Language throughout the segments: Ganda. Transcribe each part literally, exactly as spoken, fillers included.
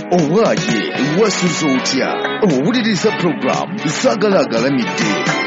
Owaye wasuze otya owuliriza program Sagalagala midday.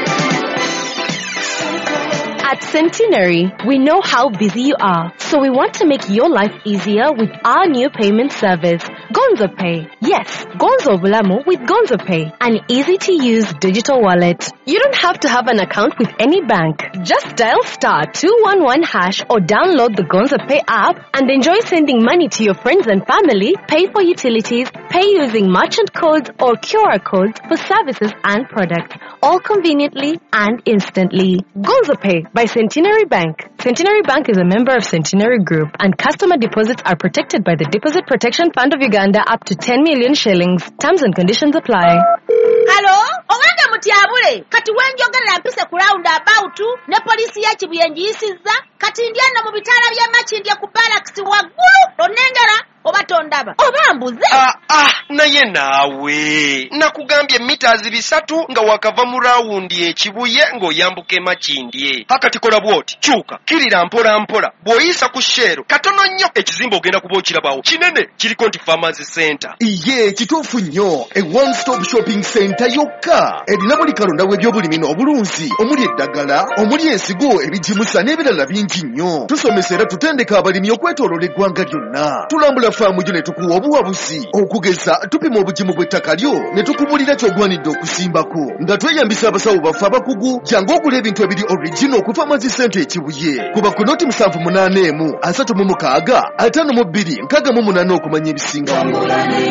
At Centenary, we know how busy you are, so we want to make your life easier with our new payment service, Gonzo Pay. Yes, Gonzo Bulamu with Gonzo Pay, an easy-to-use digital wallet. You don't have to have an account with any bank. Just dial star two one one hash or download the Gonzo Pay app and enjoy sending money to your friends and family, pay for utilities, pay using merchant codes or Q R codes for services and products, all conveniently and instantly. Gonzo Pay by Centenary Bank. Centenary Bank is a member of Centenary Group, and customer deposits are protected by the Deposit Protection Fund of Uganda up to ten million shillings. Terms and conditions apply. Hello? Owange mutiabule. Kati wenjogera mpise ku round about ne polisi ya Kibuyenjisiza. Kati ndiana mu bitala bya Makindye ku barracks waggulu onengera obatondaba. Obambuze. Ah ah naye naawe. Nakugambye meters bisatu nga wakava mu round e Kibuye ngo yambuke Makindye. Hakati kola bwoti. Chuka. Kirira mpola mpola. Boyisa ku shero. Katono nnyo ekizimbo ogenda kubookira bawo. Kinene kiriko nti Farmers Center. Iye kituufu nnyo a one stop shopping center yokka. Erina buli kalonda w'ebyobulimi n'obulunzi omuli eddagala, omuli ensigo, ebijimusa n'ebirala bingi nnyo. Tusomesa era tutendeka abalimi okwetooloola eggwanga lyonna. Tulambula faamu gyo ne tukuwa obuwabuzi okugeza tupima obugimu bw'ettaka lyo ne tukubulira ky'ogwanidde okusimbako nga tweyambisa abasawo baffe abakugu jangu ogula ebintu ebiri original ku Farmers Center e Kibuye. Kuba ku noti musanvu munaana emu asatu mu mukaaga ataano mu bbiri nkaaga mu munaana okumanya ebisingawo.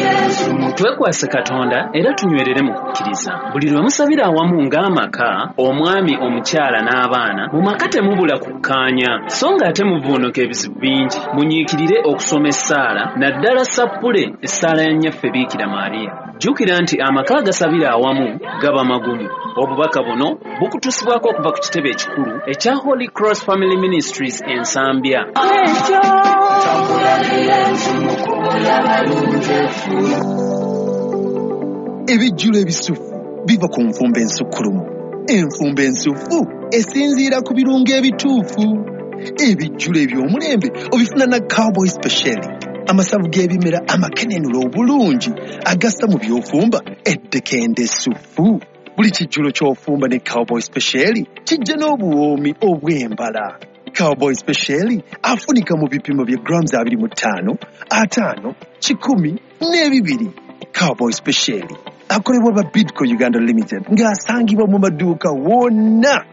Twekwase Katonda era tunywerere mu kukkiriza. Buli lwe musabira awamu ng'amaka, omwami, omukyala n'abaana, mu maka temubula kukkaanya, so ng'ate muvuunuka ebizibu bingi. Munyiikirire okusoma essaala, naddala sappule essaala ya nnyaffe Biikira Maariya. Jjukira nti amaka agasabira awamu gaba magumu. Obubaka buno bukutusibwako okuva ku kitebe ekikulu ekya Holy Cross Family Ministries Ensambya. Ebijjulo ebisufu biva ku nfumba ensukkulumu. Enfumba ensufu esinziira ku birungo ebituufu. Ebijjulo eby'omulembe obifuna na Cowboy Special. Amasavu g'ebimera amakenenula obulungi agassa mu by'ofumba eddekende essufu. Buli kijjulo ky'ofumba ne Cowboy Special kijja n'obuwoomi obw'embala. Cowboy Special afunika mu bipimo bya grams abiri mu ttaano, ataano, kikumi n'ebibiri. Cowboy Special akolebwa ba Bidco Uganda Limited ng'asangibwa mu maduuka wonna.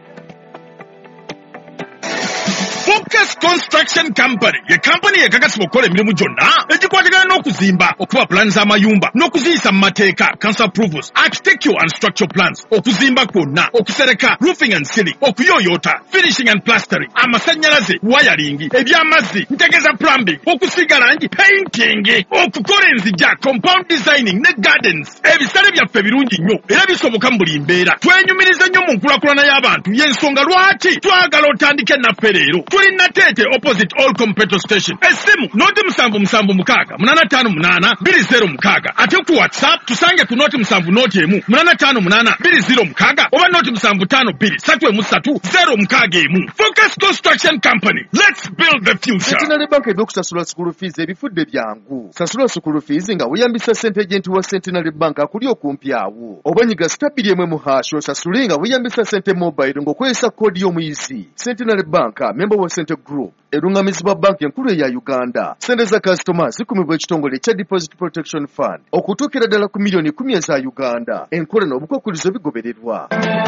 Focus Construction Company ye company ekakasibwa okukola emirimu gyonna egikwatagana n'okuzimba, okuba plans z'amayumba n'okuziyisa mu mateeka, council approvals, architectural and structural plans, okuzimba kwonna, okusereka, roofing and ceiling, okuyooyoota, finishing and plastering, amasannyalaze, wiring, eby'amazzi, ntegeza plumbing, okusiiga langi, painting, okukola enzija, compound designing ne gardens. Ebisale byaffe birungi nnyo era bisoboka mu buli mbeera. Twenyumiriza nnyo mu nkulakulana y'abantu y'ensonga lwaki twagala otandike naffe leero. Tuli Natete opposite Olcom petrol station. Esimu noti musanvu musanvu mukaaga munana ttaano munaana bbiri zero mukaaga. Ate ku WhatsApp tusange ku noti musanvu noti emu munana ttaano munaana bbiri zero mukaaga oba noti musanvu ttaano bbiri ssatu emu ssatu zero mukaaga emu. Focus Construction Company. Let's build the future. Centenary Bank ebyokusasula school fees ebifudde byangu. Sasula school fees nga weyambisa ssente agent wa Centenary Bank akuli okumpi awo. Obanyiga stabili emwe mu hash osasule nga weyambisa ssente mobile ng'okozesa koodi y'omuyizi. Centenary Bank member wa Center Group erungamizibwa banki enkulu eya Uganda. Sente za customers zikumibwa ekitongole ekya Deposit Protection Fund okutuukira ddala ku miliyoni kumi eza Uganda. Enkola n'obukwakkulizo bigobererwa.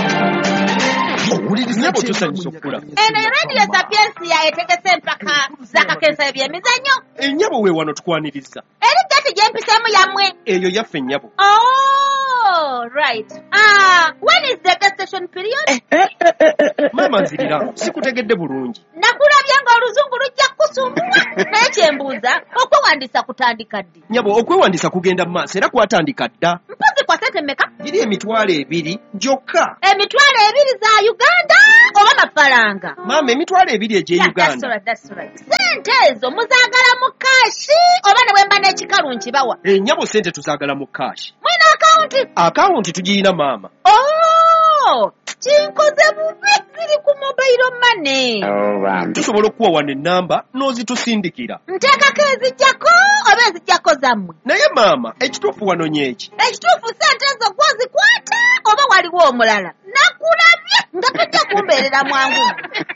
Nyabo tusanyusa okula. Eno radio Sapiensia etegese empaka zakakensa ebyemizannyo. Ennyabo we wano tukwaniriza. Eri gati gyempisemu yammwe. Eyo yaffe ennyabo. Oh, right. Ah, when is the gas station period? Eh, eh, eh, eh, eh. Mama nzirira, sikutegedde bulungi. Nakulabya nga oluzungu lujja kusumbula. Naye kyembuuza, okwewandisa kutandika ddi? Nyabo, okwewandisa kugenda mu maaso era kwatandika dda. Mpozi kwa sente mmeka? Giri emitwalo ebiri gyokka. Emitwalo ebiri za Uganda oba mafaranga? Mama, emitwalo ebiri egye Yeah, Uganda. that's right, that's right. Sente ezo muzaagala mu kashi oba ne bwemba n'ekikalu nkibawa? Ennyabo sente tuzaagala mu kashi. Mwina akawunti? Akawunti tugiyina maama. Oh, kinkoze bubi. ziri ku mobile money. Tusobola okuwa wano ennamba n'ozitusindikira. Nteekako ezijjako oba ezijjako zammwe? Naye maama, ekituufu wano nyeki. Ekituufu ssente ezo gwozikwata oba waliwo omulala? Nakulabye nga tujja kumbeerera mwangu.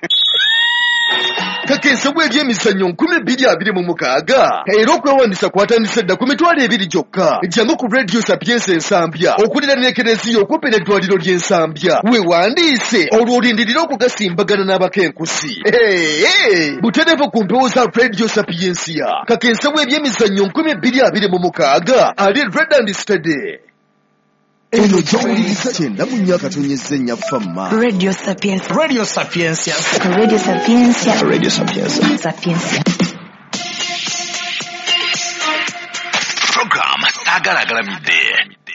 Kakensa bw'ebyemizannyo nkumi bbiri abiri mu mukaaga era okwewandiisa kwatandise dda ku mitwalo ebiri gyokka. Jjangu ku Radio Sapienza Ensambya okulira n'ekereziya okumpi n'eddwaliro ly'Ensambya. Weewandiise olwo olindirira okugasimbagana n'abakenkusi. Butereevu ku mpewo za Radio Sapienza. Kakensa bw'ebyemizannyo nkumi bbiri abiri mu mukaaga ali Red and Steady. Eno gy'owuliriza kyenda mu nnyo akatonnyezza ennya famma. Radio Sapienza. Radio Sapienza. Radio Sapienza. Radio Sapienza. Sapienza. Program agaragaramidde.